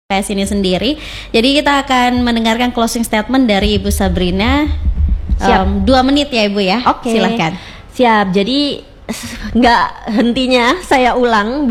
PS ini sendiri. Jadi kita akan mendengarkan closing statement dari Ibu Sabrina. 2 menit ya Ibu ya. Oke. Silahkan. Siap. Jadi nggak hentinya saya ulang